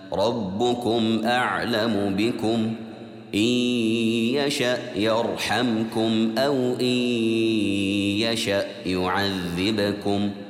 ربكم أعلم بكم إن يشأ يرحمكم أو إن يشأ يعذبكم